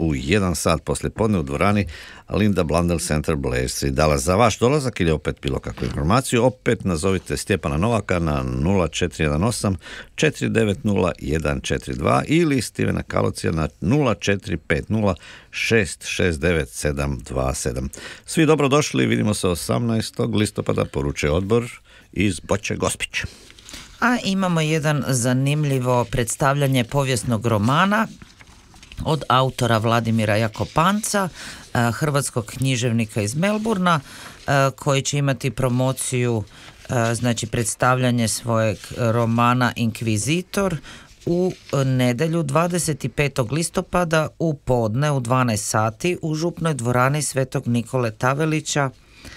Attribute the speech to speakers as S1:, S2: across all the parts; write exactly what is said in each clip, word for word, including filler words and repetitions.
S1: u jedan sat poslije podne u dvorani Linda Blundell Center Blair Street, Dallas. Za vaš dolazak ili opet bilo kakvu informaciju, opet nazovite Stjepana Novaka na nula četiri jedan osam četiri devet nula jedan četiri dva ili Stevena Kalocija na nula četiri pet nula šest šest devet sedam dva sedam. Svi dobrodošli, vidimo se osamnaestog listopada, poručuje odbor iz Boće Gospić.
S2: A imamo jedan zanimljivo predstavljanje povijesnog romana od autora Vladimira Jakopanca, hrvatskog književnika iz Melburna, koji će imati promociju, znači predstavljanje svojeg romana Inkvizitor u nedjelju dvadeset petog listopada u podne u dvanaest sati u župnoj dvorani Svetog Nikole Tavelića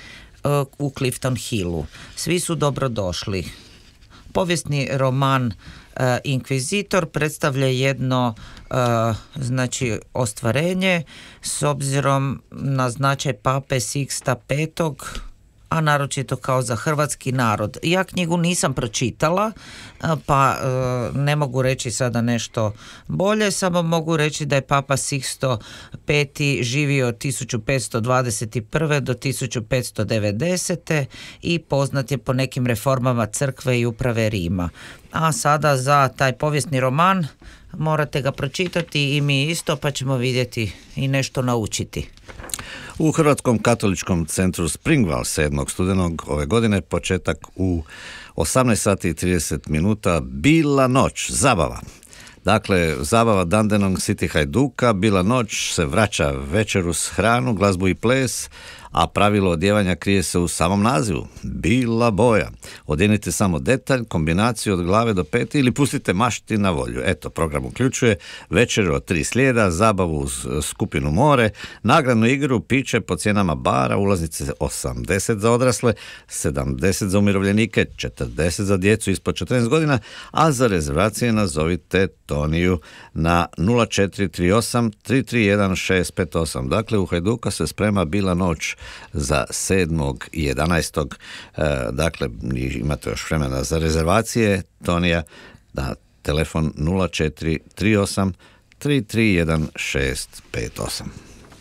S2: u Clifton Hillu. Svi su dobrodošli. Povijesni roman uh, Inkvizitor predstavlja jedno uh, znači ostvarenje s obzirom na značaj pape Siksta petog, a naročito kao za hrvatski narod. Ja knjigu nisam pročitala, pa uh, ne mogu reći sada nešto bolje, samo mogu reći da je papa Siksto peti živio od tisuću petsto dvadeset prve do tisuću petsto devedesete i poznat je po nekim reformama crkve i uprave Rima. A sada za taj povijesni roman morate ga pročitati i mi isto, pa ćemo vidjeti i nešto naučiti.
S1: U Hrvatskom katoličkom centru Springval sedmog studenog ove godine početak u osamnaest sati i trideset minuta Bila noć, zabava. Dakle, zabava Dandenong City Hajduka, Bila noć se vraća večeru s hranu, glazbu i ples, a pravilo odjevanja krije se u samom nazivu, Bila boja. Odjenite samo detalj, kombinaciju od glave do peti ili pustite mašti na volju. Eto, program uključuje večeru od tri slijeda, zabavu uz skupinu more, nagradnu igru, piće po cijenama bara, ulaznice osamdeset za odrasle, sedamdeset za umirovljenike, četrdeset za djecu ispod četrnaest godina, a za rezervacije nazovite Toniju na nula četiri tri osam tri tri jedan šest pet osam. Dakle, u Hajduka se sprema Bila noć za sedmog i jedanaestog. E, dakle, imate još vremena za rezervacije. Tonija na telefon nula četiri tri osam tri tri jedan šest pet osam.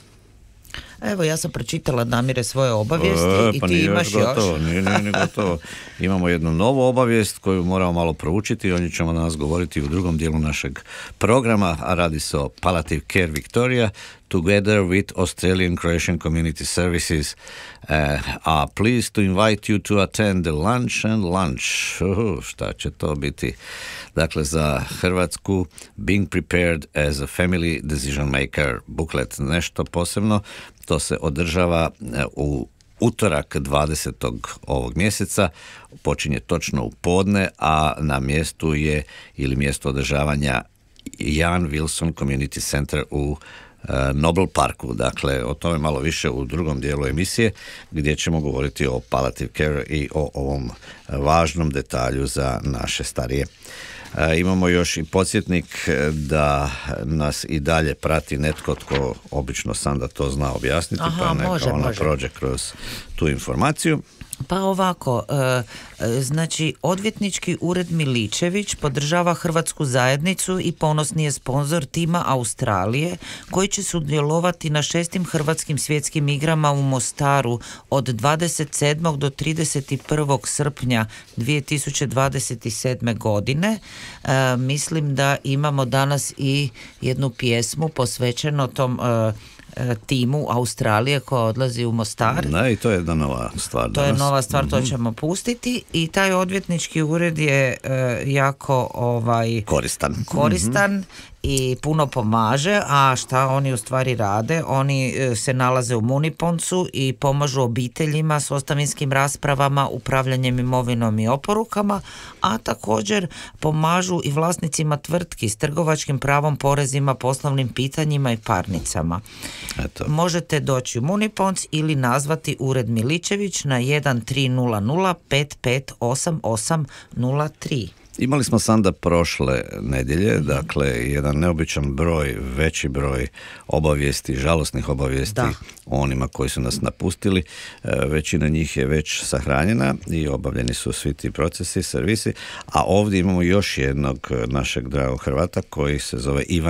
S2: Evo, ja sam pročitala, Damire, svoje obavijesti
S1: e,
S2: i
S1: pa
S2: ti imaš još.
S1: Gotovo, nije, nije, nije gotovo. Imamo jednu novu obavijest koju moramo malo proučiti, o njoj ćemo danas govoriti u drugom dijelu našeg programa, a radi se o Palliative Care Victoria, together with Australian Croatian Community Services, uh, are pleased to invite you to attend the lunch and lunch. Uh, šta će to biti? Dakle, za Hrvatsku, Being Prepared as a Family Decision Maker booklet, nešto posebno. To se održava u utorak dvadesetog ovog mjeseca, počinje točno u podne, a na mjestu je ili mjesto održavanja Jan Wilson Community Center u Nobel Parku. Dakle, o tome malo više u drugom dijelu emisije, gdje ćemo govoriti o palliative care i o ovom važnom detalju za naše starije. E, imamo još i podsjetnik da nas i dalje prati netko tko obično sam da to zna objasniti.
S2: Aha,
S1: pa neka
S2: može,
S1: ona
S2: može.
S1: prođe kroz tu informaciju.
S2: Pa ovako, e, e, znači odvjetnički ured Miličević podržava hrvatsku zajednicu i ponosni je sponzor tima Australije koji će sudjelovati na šestim hrvatskim svjetskim igrama u Mostaru od dvadeset sedmog do trideset prvog srpnja dvije tisuće dvadeset sedme godine. E, mislim da imamo danas i jednu pjesmu posvećenu tom e, timu Australije koja odlazi u Mostar.
S1: Da, i to je jedna nova stvar.
S2: To
S1: danas.
S2: je nova stvar,
S1: mm-hmm.
S2: to ćemo pustiti i taj odvjetnički ured je e, jako ovaj
S1: koristan.
S2: koristan
S1: Mm-hmm.
S2: i puno pomaže, a šta oni u stvari rade? Oni e, se nalaze u Muniponcu i pomažu obiteljima s ostavinskim raspravama, upravljanjem imovinom i oporukama, a također pomažu i vlasnicima tvrtki s trgovačkim pravom, porezima, poslovnim pitanjima i parnicama.
S1: Eto.
S2: Možete doći u Muniponc ili nazvati ured Miličević na jedan tri nula nula pet pet osam osam nula tri.
S1: Imali smo sanda prošle nedjelje, dakle, jedan neobičan broj, veći broj obavijesti, žalosnih obavijesti
S2: da.
S1: o onima koji su nas napustili. E, većina njih je već sahranjena i obavljeni su svi ti procesi, servisi, a ovdje imamo još jednog našeg dragog Hrvata koji se zove Ivan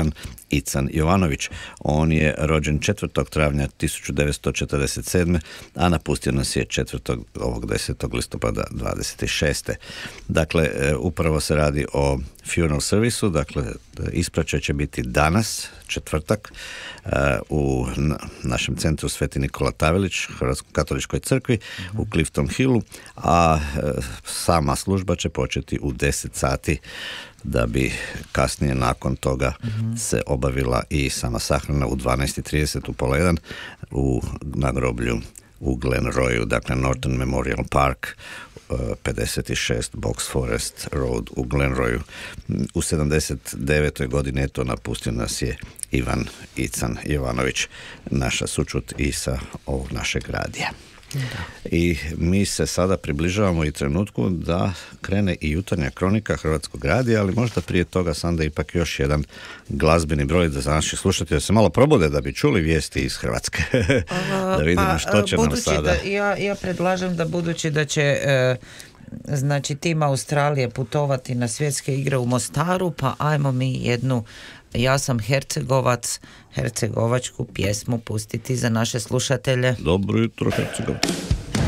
S1: Ican Jovanović. On je rođen četvrtog travnja tisuću devetsto četrdeset sedme. a napustio nas je četvrtog ovog desetog listopada dvadeset šeste. Dakle, upravo se radi o funeral servisu, dakle ispraćaj će biti danas, četvrtak, u našem centru Sveti Nikola Tavelić, Hrvatskoj katoličkoj crkvi u Clifton Hillu, a sama služba će početi u deset sati, da bi kasnije nakon toga mm-hmm. se obavila i sama sahrana u dvanaest i trideset u pola jedan u nagroblju u Glen Royu, dakle Norton Memorial Park, pedeset šest Box Forest Road u Glen Royu. U sedamdeset devetoj godini to napustio nas je Ivan Ican Jovanović, naša sućut i sa ovog našeg radija. Da. I mi se sada približavamo i trenutku da krene i jutarnja kronika Hrvatskog radija, ali možda prije toga sam da ipak još jedan glazbeni broj da za naši slušatelji se malo probude da bi čuli vijesti iz Hrvatske. Da vidimo pa, što će nam sada.
S2: Da, ja, ja predlažem da budući da će e, znači tim Australije putovati na svjetske igre u Mostaru, pa ajmo mi jednu Ja sam Hercegovac, hercegovačku pjesmu pustiti za naše slušatelje.
S1: Dobro jutro, Hercegovac.